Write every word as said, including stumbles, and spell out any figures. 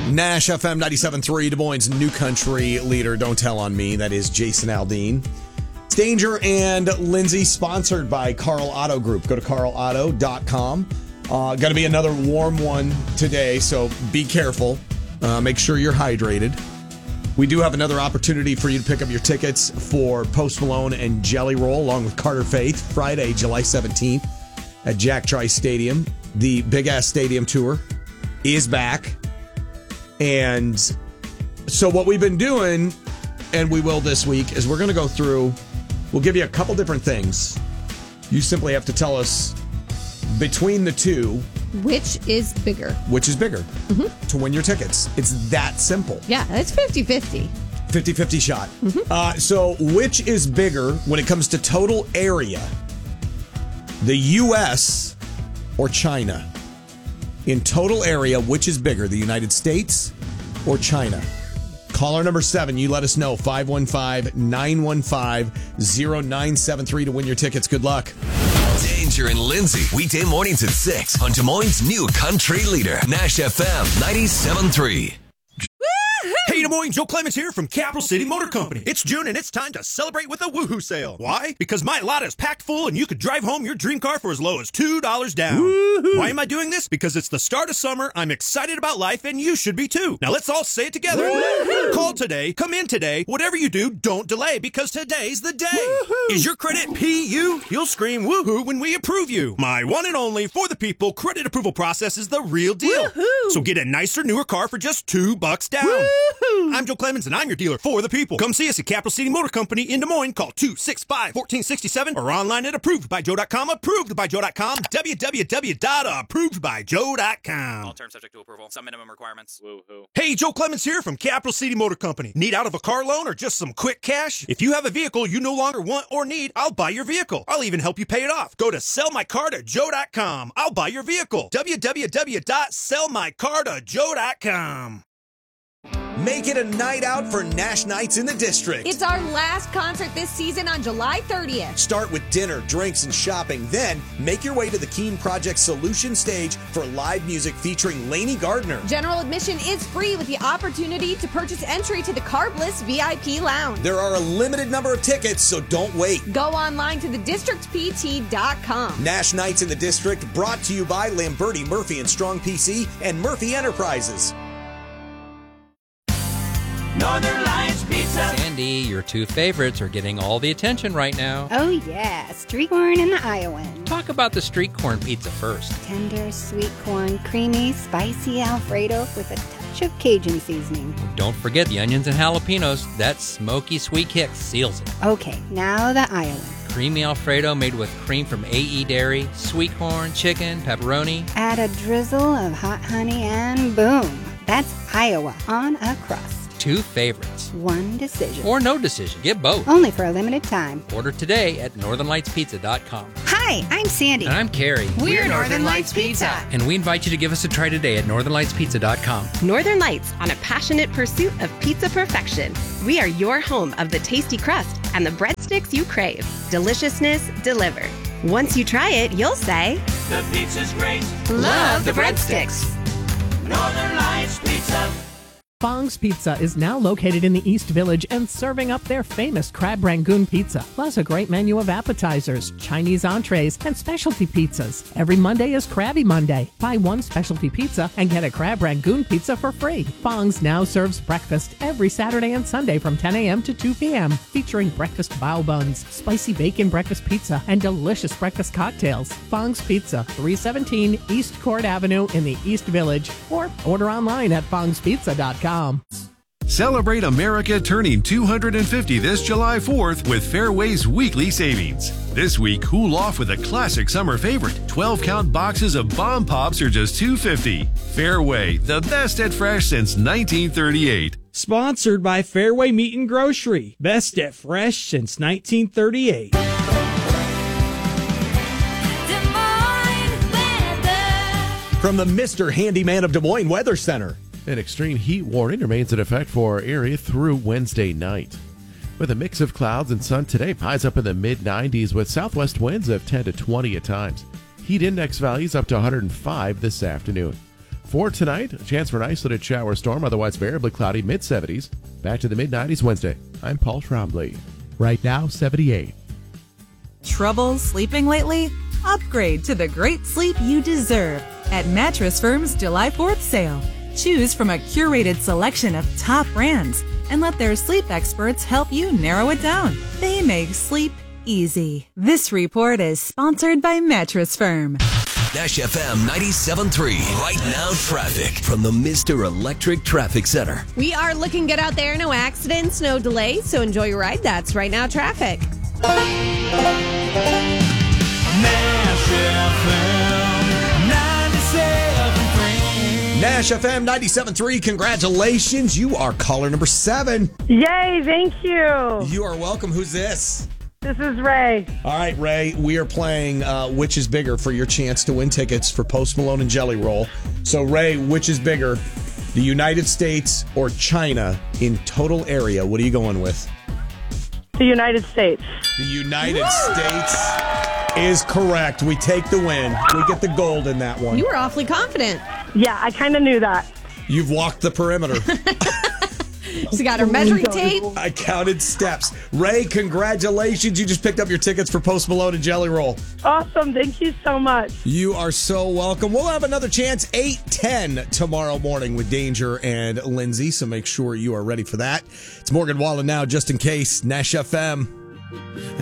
Nash F M ninety-seven point three, Des Moines' new country leader. Don't tell on me. That is Jason Aldean. It's Danger and Lindsay, sponsored by Carl Auto Group. Go to carl auto dot com. Uh, Going to be another warm one today, so be careful. Uh, make sure you're hydrated. We do have another opportunity for you to pick up your tickets for Post Malone and Jelly Roll, along with Carter Faith, Friday, July seventeenth at Jack Trice Stadium. The Big Ass Stadium Tour is back. And so what we've been doing, and we will this week, is we're going to go through, we'll give you a couple different things. You simply have to tell us between the two, which is bigger. Which is bigger mm-hmm. to win your tickets. It's that simple. Yeah, it's fifty-fifty. fifty-fifty shot. Mm-hmm. Uh, so which is bigger when it comes to total area? The U S or China? In total area, which is bigger, the United States or China? Caller number seven, you let us know, five one five, nine one five, zero nine seven three to win your tickets. Good luck. Danger and Lindsay, weekday mornings at six on Des Moines' new country leader, Nash F M ninety-seven point three. Hey, Des Moines, Joe Clements here from Capital City Motor Company. It's June and it's time to celebrate with a woohoo sale. Why? Because my lot is packed full and you could drive home your dream car for as low as two dollars down. Woo-hoo. Why am I doing this? Because it's the start of summer, I'm excited about life, and you should be too. Now let's all say it together. Woo-hoo. Call today, come in today, whatever you do, don't delay, because today's the day. Woo-hoo. Is your credit P U? You'll scream woohoo when we approve you. My one and only for the people credit approval process is the real deal. Woo-hoo. So get a nicer, newer car for just two bucks down. Woo-hoo. I'm Joe Clemens, and I'm your dealer for the people. Come see us at Capital City Motor Company in Des Moines. Call two six five, one four six seven or online at approved by joe dot com. Approved by joe dot com. w w w dot approved by joe dot com. All terms subject to approval. Some minimum requirements. Woo-hoo. Hey, Joe Clemens here from Capital City Motor Company. Need out of a car loan or just some quick cash? If you have a vehicle you no longer want or need, I'll buy your vehicle. I'll even help you pay it off. Go to sell my car to joe dot com. I'll buy your vehicle. w w w dot sell my car to joe dot com. Make it a night out for Nash Nights in the District. It's our last concert this season on July thirtieth. Start with dinner, drinks, and shopping. Then make your way to the Keen Project Solution Stage for live music featuring Lainey Gardner. General admission is free with the opportunity to purchase entry to the Carbless V I P Lounge. There are a limited number of tickets, so don't wait. Go online to the district p t dot com. Nash Nights in the District, brought to you by Lamberti, Murphy and Strong P C and Murphy Enterprises. Northern Lights Pizza. Sandy, your two favorites are getting all the attention right now. Oh yeah, street corn and the Iowan. Talk about the street corn pizza first. Tender, sweet corn, creamy, spicy Alfredo with a touch of Cajun seasoning. Don't forget the onions and jalapenos. That smoky sweet kick seals it. Okay, now the Iowan. Creamy Alfredo made with cream from A E Dairy, sweet corn, chicken, pepperoni. Add a drizzle of hot honey and boom. That's Iowa on a crust. Two favorites. One decision. Or no decision. Get both. Only for a limited time. Order today at northern lights pizza dot com. Hi, I'm Sandy. And I'm Carrie. We're, We're Northern Lights Pizza. And we invite you to give us a try today at northern lights pizza dot com. Northern Lights, on a passionate pursuit of pizza perfection. We are your home of the tasty crust and the breadsticks you crave. Deliciousness delivered. Once you try it, you'll say, the pizza's great. Love the breadsticks. Northern Lights Pizza. Fong's Pizza is now located in the East Village and serving up their famous crab rangoon pizza, plus a great menu of appetizers, Chinese entrees, and specialty pizzas. Every Monday is Krabby Monday. Buy one specialty pizza and get a crab rangoon pizza for free. Fong's now serves breakfast every Saturday and Sunday from ten a.m. to two p.m., featuring breakfast bao buns, spicy bacon breakfast pizza, and delicious breakfast cocktails. Fong's Pizza, three seventeen East Court Avenue in the East Village, or order online at fongs pizza dot com. Celebrate America turning two hundred fifty this July fourth with Fairway's weekly savings. This week, cool off with a classic summer favorite. twelve count boxes of Bomb Pops are just two fifty. Fairway, the best at fresh since nineteen thirty-eight. Sponsored by Fairway Meat and Grocery. Best at fresh since nineteen thirty-eight. From the Mister Handyman of Des Moines Weather Center. An extreme heat warning remains in effect for our area through Wednesday night. With a mix of clouds and sun today, highs up in the mid nineties with southwest winds of ten to twenty at times. Heat index values up to one hundred five this afternoon. For tonight, a chance for an isolated shower storm, otherwise variably cloudy, mid seventies. Back to the mid nineties Wednesday. I'm Paul Trombley. Right now, seventy-eight. Trouble sleeping lately? Upgrade to the great sleep you deserve at Mattress Firm's July fourth sale. Choose from a curated selection of top brands and let their sleep experts help you narrow it down. They make sleep easy. This report is sponsored by Mattress Firm. Nash F M ninety-seven point three. Right now, traffic from the Mister Electric Traffic Center. We are looking good out there. No accidents, no delays. So enjoy your ride. That's Right Now Traffic. Nash F M ninety-seven point three, congratulations. You are caller number seven. Yay, thank you. You are welcome. Who's this? This is Ray. All right, Ray, we are playing uh, Which is Bigger for your chance to win tickets for Post Malone and Jelly Roll. So, Ray, which is bigger, the United States or China in total area? What are you going with? The United States. The United Woo! States is correct. We take the win. We get the gold in that one. You were awfully confident. Yeah, I kind of knew that. You've walked the perimeter. She's got her measuring tape. I counted steps. Ray, congratulations. You just picked up your tickets for Post Malone and Jelly Roll. Awesome. Thank you so much. You are so welcome. We'll have another chance, eight ten tomorrow morning with Danger and Lindsay, so make sure you are ready for that. It's Morgan Wallen now, just in case. Nash F M.